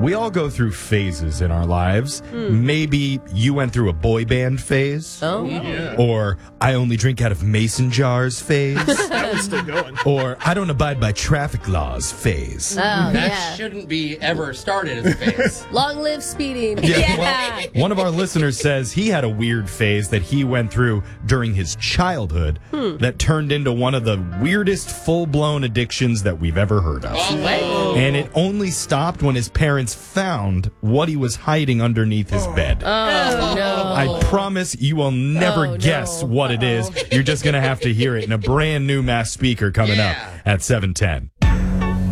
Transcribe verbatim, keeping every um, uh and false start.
We all go through phases in our lives. Maybe you went through a boy band phase. Oh. Yeah. Or I only drink out of mason jars phase. That one's still going. Or I don't abide by traffic laws phase. Oh, That yeah. shouldn't be ever started as a phase. Long live speeding. Yeah, well, one of our listeners says he had a weird phase that he went through during his childhood that turned into one of the weirdest full-blown addictions that we've ever heard of. Oh, wait. And it only stopped when his parents found what he was hiding underneath his bed. Oh, no. I promise you will never Oh, guess no. what it is. You're just going to have to hear it in a brand new Mass Speaker coming Yeah. up at seven ten.